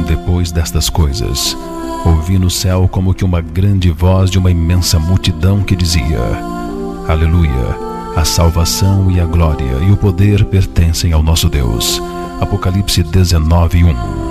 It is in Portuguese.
Depois destas coisas, ouvi no céu como que uma grande voz de uma imensa multidão que dizia: Aleluia! A salvação e a glória e o poder pertencem ao nosso Deus. Apocalipse 19:1.